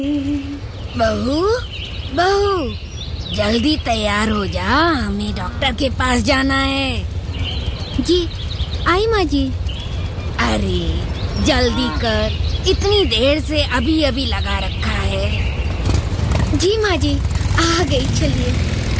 बहू बहू जल्दी तैयार हो जा, हमें डॉक्टर के पास जाना है। जी आई माँ जी। अरे जल्दी कर, इतनी देर से अभी अभी लगा रखा है। जी माँ जी आ गई, चलिए।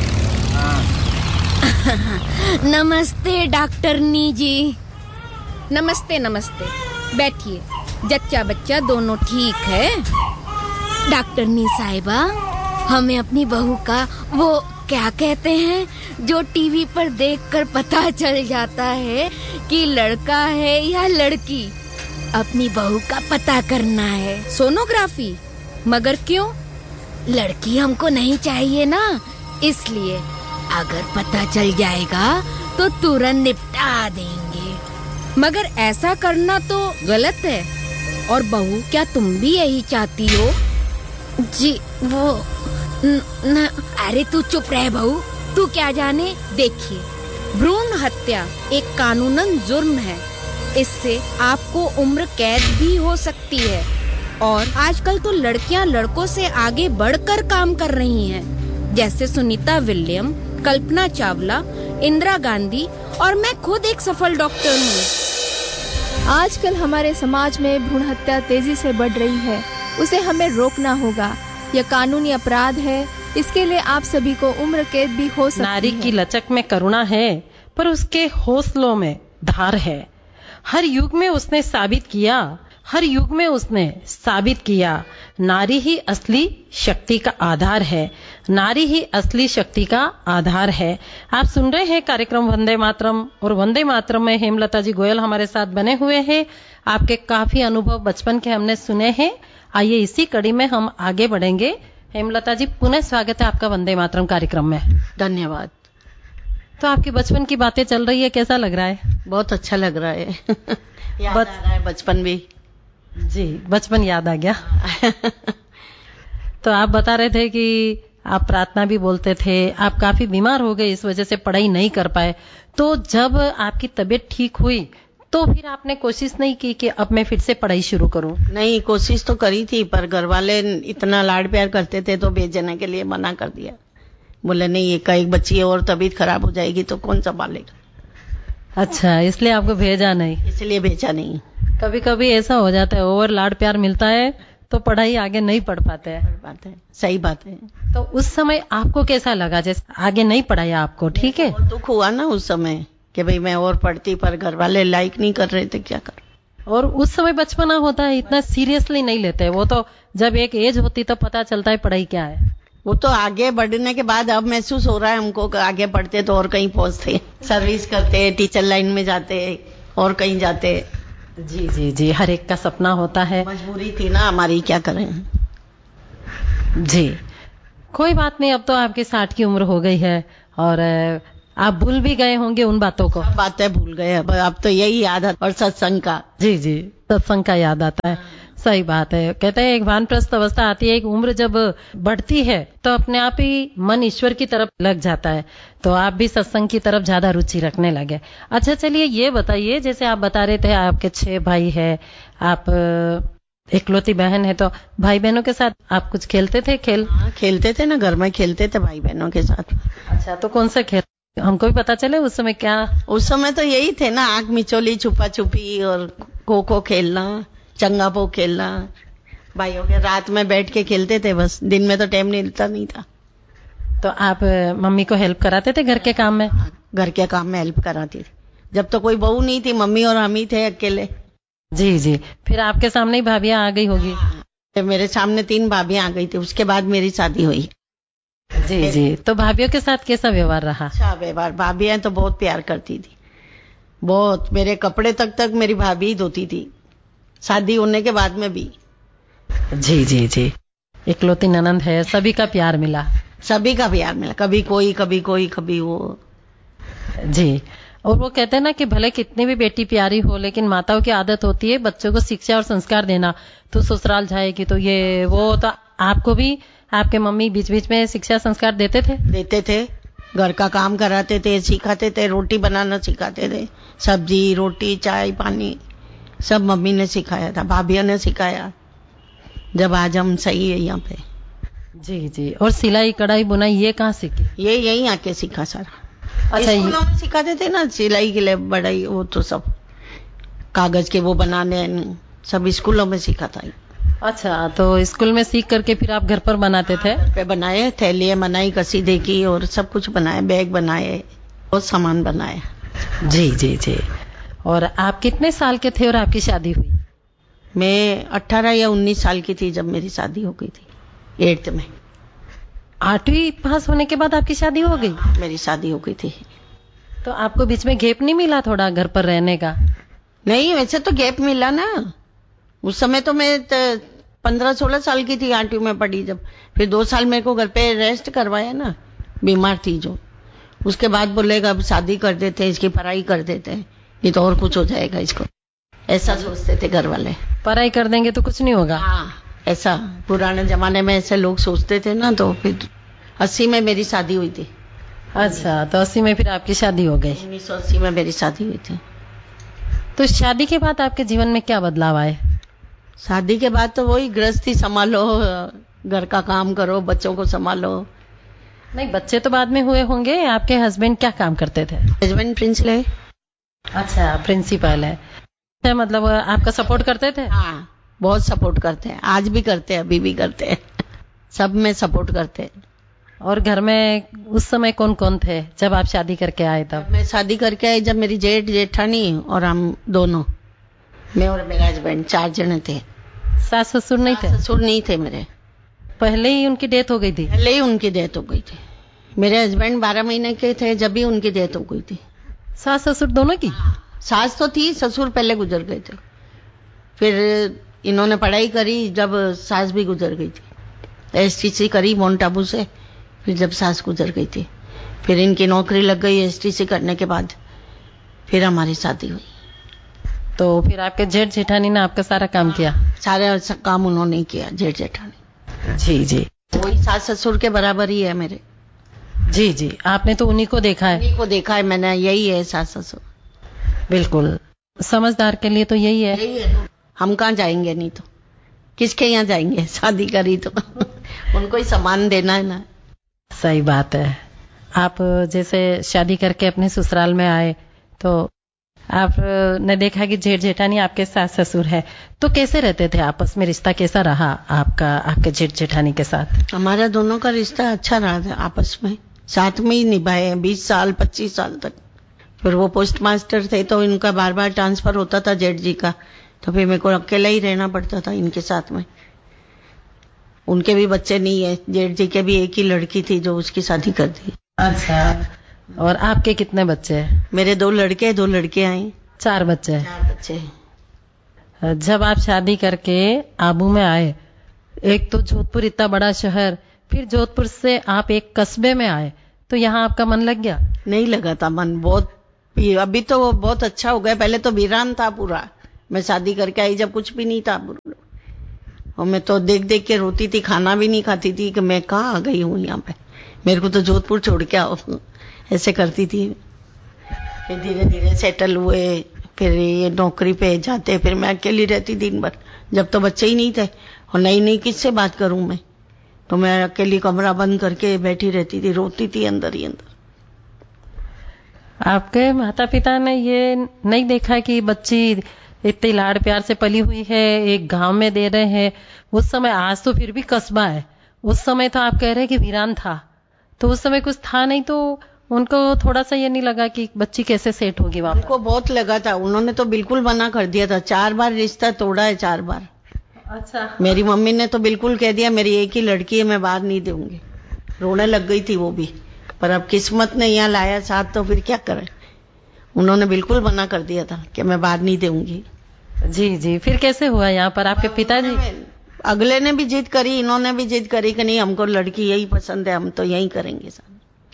नमस्ते डॉक्टरनी जी। नमस्ते नमस्ते, बैठिए। जच्चा बच्चा दोनों ठीक है? डॉक्टरनी साहिबा, हमें अपनी बहू का वो क्या कहते हैं जो टीवी पर देखकर पता चल जाता है कि लड़का है या लड़की, अपनी बहू का पता करना है। सोनोग्राफी? मगर क्यों? लड़की हमको नहीं चाहिए ना, इसलिए अगर पता चल जाएगा तो तुरंत निपटा देंगे। मगर ऐसा करना तो गलत है। और बहू, क्या तुम भी यही चाहती हो? जी वो न, अरे तू चुप रह बहू, तू क्या जाने। देखिए, भ्रूण हत्या एक कानूनन जुर्म है। इससे आपको उम्र कैद भी हो सकती है। और आजकल तो लड़कियां लड़कों से आगे बढ़कर काम कर रही हैं, जैसे सुनीता विलियम, कल्पना चावला, इंदिरा गांधी, और मैं खुद एक सफल डॉक्टर हूँ। आजकल हमारे समाज में भ्रूण हत्या तेजी से बढ़ रही है, उसे हमें रोकना होगा। यह कानूनी अपराध है, इसके लिए आप सभी को उम्र कैद भी हो सकती है। नारी की लचक में करुणा है, पर उसके हौसलों में धार है। हर युग में उसने साबित किया, नारी ही असली शक्ति का आधार है। नारी ही असली शक्ति का आधार है। आप सुन रहे हैं कार्यक्रम वंदे मातरम, और वंदे मातरम में हेमलता जी गोयल हमारे साथ बने हुए हैं। आपके काफी अनुभव बचपन के हमने सुने हैं। आइए इसी कड़ी में हम आगे बढ़ेंगे। हेमलता जी, पुनः स्वागत है आपका वंदे मातरम कार्यक्रम में। धन्यवाद। तो आपकी बचपन की बातें चल रही है, कैसा लग रहा है? बहुत अच्छा लग रहा है। याद आ रहा है बचपन भी। जी, बचपन याद आ गया। तो आप बता रहे थे कि आप प्रार्थना भी बोलते थे, आप काफी बीमार हो गए, इस वजह से पढ़ाई नहीं कर पाए। तो जब आपकी तबीयत ठीक हुई तो फिर आपने कोशिश नहीं की कि अब मैं फिर से पढ़ाई शुरू करूं? नहीं, कोशिश तो करी थी, पर घर वाले इतना लाड प्यार करते थे तो भेजने के लिए मना कर दिया। बोले नहीं, एक बच्ची है और तबीयत खराब हो जाएगी तो कौन संभालेगा। अच्छा, इसलिए आपको भेजा नहीं? इसलिए भेजा नहीं। कभी कभी ऐसा हो जाता है, ओवर लाड प्यार मिलता है तो पढ़ाई आगे नहीं पढ़ पाते हैं। सही बात है। तो उस समय आपको कैसा लगा, जैसे आगे नहीं पढ़ाया आपको? ठीक है, दुख हुआ ना उस समय कि भाई मैं और पढ़ती, पर घर वाले लाइक नहीं कर रहे थे, क्या कर। और उस समय बचपना होता है, इतना सीरियसली नहीं लेते। वो तो जब एक एज होती तो पता चलता है पढ़ाई क्या है। वो तो आगे बढ़ने के बाद अब महसूस हो रहा है हमको कि आगे पढ़ते तो और कहीं पहुंचते, सर्विस करते, टीचर लाइन में जाते और कहीं जाते। जी जी जी, हर एक का सपना होता है। मजबूरी थी ना हमारी, क्या करें। जी, कोई बात नहीं, अब तो आपकी 60 की उम्र हो गई है और आप भूल भी गए होंगे उन बातों को। बातें भूल गए, अब तो यही याद है, और सत्संग का। जी जी, सत्संग का याद आता है। सही बात है। कहते हैं एक वानप्रस्थ अवस्था आती है, एक उम्र जब बढ़ती है तो अपने आप ही मन ईश्वर की तरफ लग जाता है। तो आप भी सत्संग की तरफ ज्यादा रुचि रखने लगे। अच्छा, चलिए ये बताइए, जैसे आप बता रहे थे आपके 6 भाई है, आप इकलौती बहन है, तो भाई बहनों के साथ आप कुछ खेलते थे? खेलते थे ना, घर में खेलते थे भाई बहनों के साथ। अच्छा, तो कौन सा खेल हमको भी पता चले उस समय? क्या उस समय तो यही थे ना, आंख मिचोली, छुपा छुपी और खो खो खेलना, चंगा पो खेलना। भाइयों के रात में बैठ के खेलते थे, बस दिन में तो टाइम मिलता नहीं था। तो आप मम्मी को हेल्प कराते थे घर के काम में? घर के काम में हेल्प कराती थी। जब तो कोई बहू नहीं थी, मम्मी और हम ही थे अकेले। जी जी, फिर आपके सामने ही भाभियां आ गई होगी? मेरे सामने 3 भाभियां आ गई थी, उसके बाद मेरी शादी हुई। जी जी, तो भाभियों के साथ कैसा व्यवहार रहा? अच्छा व्यवहार, भाभियां तो बहुत प्यार करती थी, बहुत। मेरे कपड़े तक मेरी भाभी ही धोती थी, शादी होने के बाद में भी। जी जी जी, इकलौती ननंद है, सभी का प्यार मिला? सभी का प्यार मिला, कभी कोई कभी वो। जी, और वो कहते हैं ना कि भले कितनी भी बेटी प्यारी हो, लेकिन माताओं की आदत होती है बच्चों को शिक्षा और संस्कार देना। तो ससुराल जाएगी तो ये वो, तो आपको भी आपके मम्मी बीच बीच में शिक्षा संस्कार देते थे? देते थे, घर का काम कराते थे, सिखाते थे, रोटी बनाना सिखाते थे, सब्जी रोटी चाय पानी सब मम्मी ने सिखाया था, भाभियों ने सिखाया। जब आज हम सही है यहाँ पे। जी जी। और सिलाई कढ़ाई बुनाई ये कहाँ सीखी? ये यहीं आके सीखा सारा। अच्छा, स्कूलों में सिखाते थे ना सिलाई के लिए, बड़ाई, वो तो सब कागज के वो बनाने सब स्कूलों में सीखा था। अच्छा, तो स्कूल में सीख करके फिर आप घर पर बनाते थे? घर पे बनाए, थैलियाँ बनाई, कसीदे की और सब कुछ बनाए, बैग बनाए, बहुत सामान बनाया। जी जी जी। और आप कितने साल के थे और आपकी शादी हुई? मैं 18 या 19 साल की थी जब मेरी शादी हो गई थी, 8th में। 8वीं पास होने के बाद आपकी शादी हो गई? मेरी शादी हो गई थी। तो आपको बीच में गैप नहीं मिला थोड़ा घर पर रहने का? नहीं, वैसे तो गैप मिला ना। उस समय तो मैं 15-16 साल की थी, 8वीं में पढ़ी जब। फिर 2 साल मेरे को घर पे रेस्ट करवाया ना, बीमार थी जो। उसके बाद बोलेगा अब शादी कर देते हैं, इसकी पढ़ाई कर देते हैं, ये तो और कुछ हो जाएगा इसको, ऐसा सोचते थे घर वाले। पढ़ाई कर देंगे तो कुछ नहीं होगा? हाँ, ऐसा पुराने जमाने में ऐसे लोग सोचते थे ना। तो फिर 80 में मेरी शादी हुई थी। अच्छा, तो 80 में फिर आपकी शादी हो गई? 1980 में मेरी शादी हुई थी। तो शादी के बाद आपके जीवन में क्या बदलाव आए? शादी के बाद तो वही गृहस्थी संभालो, घर का काम करो, बच्चों को संभालो। नहीं, बच्चे तो बाद में हुए होंगे। आपके हस्बैंड क्या काम करते थे? हस्बैंड प्रिंसिपल है। अच्छा, प्रिंसिपल है। अच्छा, मतलब आपका सपोर्ट करते थे? हाँ, बहुत सपोर्ट करते हैं, आज भी करते हैं, अभी भी करते हैं, सब में सपोर्ट करते हैं। और घर में उस समय कौन कौन थे जब आप शादी करके आए तब? मैं शादी करके आई जब मेरी जेठ जेठानी और हम दोनों, मैं और मेरा हस्बैंड, 4 जने थे। सास ससुर नहीं थे? ससुर नहीं थे मेरे, पहले ही उनकी डेथ हो गई थी? पहले ही उनकी डेथ हो गई थी। मेरे हस्बैंड 12 महीने के थे जब भी उनकी डेथ हो गई थी। सास ससुर दोनों की? सास तो थी, ससुर पहले गुजर गए थे। फिर इन्होंने पढ़ाई करी जब सास भी गुजर गई थी। STC करी माउंट आबू से, फिर जब सास गुजर गई थी, फिर इनकी नौकरी लग गई STC करने के बाद, फिर हमारी शादी हुई। तो फिर आपके जेठ जेठानी ने आपका सारा काम किया? सारे काम उन्होंने ही किया, जेठ जेठानी। जी जी। वही सास ससुर के बराबर ही है मेरे। जी जी, आपने तो उन्हीं को देखा है? उन्हीं को देखा है मैंने, यही है सास ससुर। बिल्कुल, समझदार के लिए तो यही है। यही है, हम कहाँ जाएंगे, नहीं तो किसके यहाँ जाएंगे, शादी करी तो उनको ही सम्मान देना है ना। सही बात है। आप जैसे शादी करके अपने ससुराल में आए तो आपने देखा कि जेठ जेठानी आपके सास ससुर है, तो कैसे रहते थे आपस में? रिश्ता कैसा रहा आपका आपके जेठ जेठानी के साथ? हमारा दोनों का रिश्ता अच्छा रहा था, आपस में साथ में ही निभाए 20 साल 25 साल तक। फिर वो पोस्ट मास्टर थे तो इनका बार बार ट्रांसफर होता था जेठ जी का, तो फिर मेरे को अकेला ही रहना पड़ता था इनके साथ में। उनके भी बच्चे नहीं है, जेठ जी के भी एक ही लड़की थी जो उसकी शादी कर दी। अच्छा, और आपके कितने बच्चे हैं? मेरे 2 लड़के 2 लड़कियां हैं। 4 बच्चे हैं। 4 बच्चे हैं। जब आप शादी करके आबू में आए, एक तो जोधपुर इतना बड़ा शहर, फिर जोधपुर से आप एक कस्बे में आए, तो यहाँ आपका मन लग गया? नहीं लगा था मन, बहुत अभी तो वो बहुत अच्छा हो गया, पहले तो वीरान था पूरा। मैं शादी करके आई जब कुछ भी नहीं था, और मैं तो देख देख के रोती थी, खाना भी नहीं खाती थी कि मैं कहाँ आ गई हूँ यहाँ पे, मेरे को तो जोधपुर छोड़ के आओ, ऐसे करती थी। फिर धीरे धीरे सेटल हुए, फिर ये नौकरी पे जाते, फिर मैं अकेली रहती दिन भर, जब तो बच्चे ही नहीं थे, और नई किससे बात करूं मैं, तो मैं अकेली कमरा बंद करके बैठी रहती थी, रोती थी अंदर ही अंदर। आपके माता पिता ने ये नहीं देखा कि बच्ची इतनी लाड़ प्यार से पली हुई है, एक गांव में दे रहे हैं? उस समय, आज तो फिर भी कस्बा है, उस समय तो आप कह रहे हैं कि वीरान था, तो उस समय कुछ था नहीं, तो उनको थोड़ा सा ये नहीं लगा कि बच्ची कैसे सेट होगी वहां? उनको बहुत लगा था, उन्होंने तो बिल्कुल मना कर दिया था, 4 बार रिश्ता तोड़ा है, 4 बार। अच्छा। मेरी मम्मी ने तो बिल्कुल कह दिया मेरी एक ही लड़की है, मैं बाहर नहीं दूंगी। रोने लग गई थी वो भी, पर अब किस्मत ने यहाँ लाया साथ, तो फिर क्या करें। उन्होंने बिल्कुल मना कर दिया था कि मैं बाहर नहीं दूंगी। जी जी, फिर कैसे हुआ यहाँ पर? आपके पिताजी? अगले ने भी जिद करी, इन्होंने भी जिद करी कि नहीं हमको लड़की यही पसंद है, हम तो यही करेंगे साथ।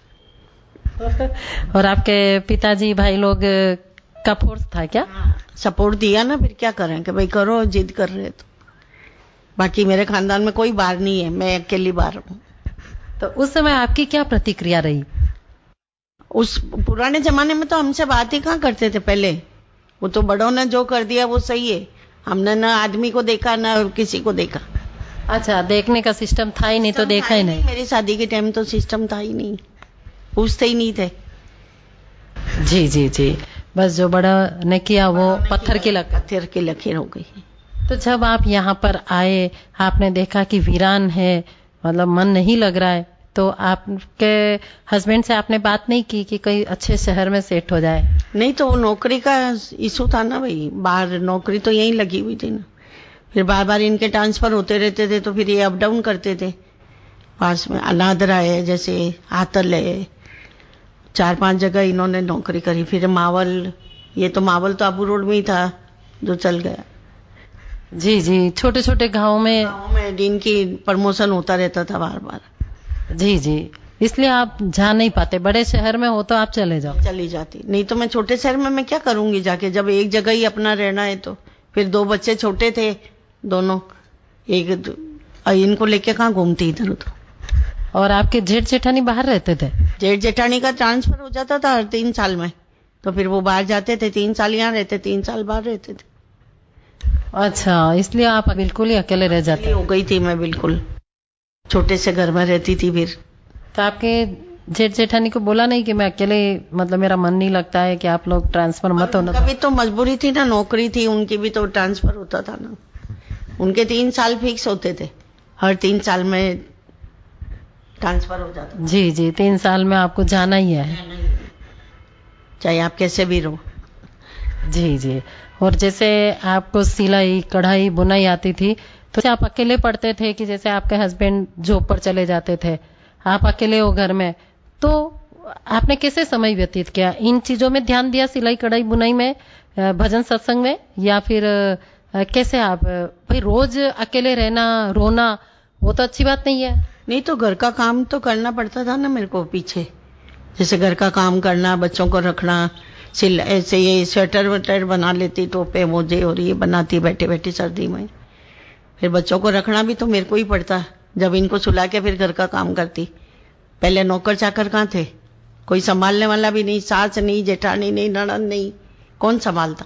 और आपके पिताजी भाई लोग का फोर्स था क्या? सपोर्ट दिया ना, फिर क्या करें कि भाई करो, जिद कर रहे तो। बाकी मेरे खानदान में कोई बाहर नहीं है, मैं अकेली बाहर हूँ। तो उस समय आपकी क्या प्रतिक्रिया रही? उस पुराने जमाने में तो हमसे बात ही कहाँ करते थे पहले, वो तो बड़ों ने जो कर दिया वो सही है, हमने ना आदमी को देखा ना किसी को देखा, अच्छा, देखने का सिस्टम था ही नहीं तो देखा ही नहीं। मेरी शादी के टाइम तो सिस्टम था ही नहीं, पूछते ही नहीं थे। जी जी जी, बस जो बड़ा ने किया वो पत्थर की लकीर हो गई। तो जब आप यहाँ पर आए, आपने देखा कि वीरान है, मतलब मन नहीं लग रहा है, तो आपके हस्बैंड से आपने बात नहीं की कि कोई अच्छे शहर में सेट हो जाए? नहीं, तो वो नौकरी का इशू था ना भाई, बाहर नौकरी तो यहीं लगी हुई थी ना, फिर बार बार इनके ट्रांसफर होते रहते थे, तो फिर ये अप डाउन करते थे। पास में अनादरा है, जैसे आतल है, 4-5 जगह इन्होंने नौकरी करी। फिर मावल, ये तो मावल तो आबू रोड में ही था जो चल गया। जी जी, छोटे छोटे गाँव में दिन की प्रमोशन होता रहता था बार बार। जी जी, इसलिए आप जा नहीं पाते। बड़े शहर में हो तो आप चले जाओ। चली जाती, नहीं तो मैं छोटे शहर में मैं क्या करूंगी जाके, जब एक जगह ही अपना रहना है। तो फिर 2 बच्चे छोटे थे दोनों, इनको लेके कहाँ घूमती इधर उधर। और आपके जेठ जेठानी बाहर रहते थे? जेठ जेठानी का ट्रांसफर हो जाता था हर 3 साल में, तो फिर वो बाहर जाते थे, 3 साल यहाँ रहते, 3 साल बाहर रहते थे। अच्छा, इसलिए आप बिल्कुल ही अकेले रह जाते? हो गई थी मैं, बिल्कुल छोटे से घर में रहती थी। फिर तो आपके जेठ जेठानी को बोला नहीं कि मैं अकेले, मतलब मेरा मन नहीं लगता है कि आप लोग ट्रांसफर मत होना? कभी तो मजबूरी थी ना, नौकरी थी उनकी भी, तो ट्रांसफर होता था ना। उनके 3 साल फिक्स होते थे, हर 3 साल में ट्रांसफर हो जाता। जी जी, 3 साल में आपको जाना ही है, चाहे आप कैसे भी रहो। जी जी। और जैसे आपको सिलाई कढ़ाई बुनाई आती थी, तो आप अकेले पढ़ते थे कि जैसे आपके हस्बैंड जॉब पर चले जाते थे, आप अकेले हो घर में, तो आपने कैसे समय व्यतीत किया? इन चीजों में ध्यान दिया, सिलाई कढ़ाई बुनाई में, भजन सत्संग में, या फिर कैसे? आप भाई रोज अकेले रहना, रोना, वो तो अच्छी बात नहीं है। नहीं, तो घर का काम तो करना पड़ता था ना मेरे को पीछे, जैसे घर का काम करना, बच्चों को रखना, ऐसे ये स्वेटर वेटर बना लेती, टोपे मोजे और ये बनाती बैठे बैठे सर्दी में। फिर बच्चों को रखना भी तो मेरे को ही पड़ता, जब इनको सुला के फिर घर का काम करती। पहले नौकर चाकर कहाँ थे, कोई संभालने वाला भी नहीं, सास नहीं, जेठानी नहीं, ननद नहीं, कौन संभालता?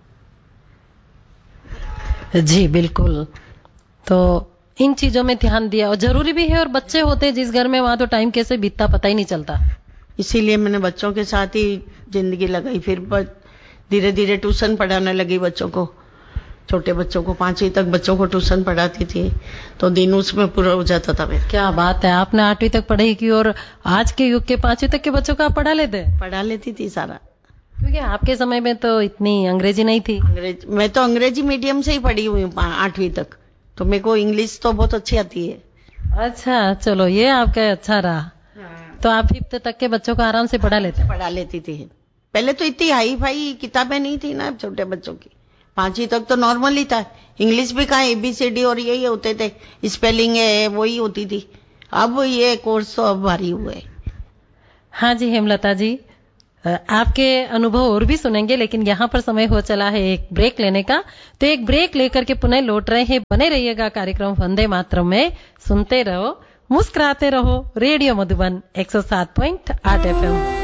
जी बिल्कुल, तो इन चीजों में ध्यान दिया, और जरूरी भी है। और बच्चे होते जिस घर में, वहां तो टाइम कैसे बीतता पता ही नहीं चलता। इसीलिए मैंने बच्चों के साथ ही जिंदगी लगाई। फिर धीरे धीरे ट्यूशन पढ़ाने लगी बच्चों को, छोटे बच्चों को, 5वीं तक बच्चों को ट्यूशन पढ़ाती थी, तो दिन उसमें पूरा हो जाता था मेरा। क्या बात है, आपने 8वीं तक पढ़ाई की, और आज के युग के 5वीं तक के बच्चों को आप पढ़ा लेते? पढ़ा लेती थी सारा, क्योंकि आपके समय में तो इतनी अंग्रेजी नहीं थी। मैं तो अंग्रेजी मीडियम से ही पढ़ी हुई हूँ 8वीं तक, तो मेरे को इंग्लिश तो बहुत अच्छी आती है। अच्छा, चलो ये आपका अच्छा रहा। तो आप 5th तक के बच्चों को आराम से पढ़ा लेती थी। पहले तो इतनी हाई फाई किताबें नहीं थी ना छोटे बच्चों की, 5वीं तक तो नॉर्मल ही था। इंग्लिश भी कहाँ, ABCD और यही होते थे, स्पेलिंग है वही होती थी। अब ये कोर्स तो अब भारी हुए। हाँ जी हेमलता जी, आपके अनुभव और भी सुनेंगे, लेकिन यहाँ पर समय हो चला है एक ब्रेक लेने का। तो एक ब्रेक लेकर के पुनः लौट रहे हैं। बने रहिएगा कार्यक्रम वंदे मातरम में, सुनते रहो, मुस्कुराते रहो। Radio Madhuban 107.8 FM।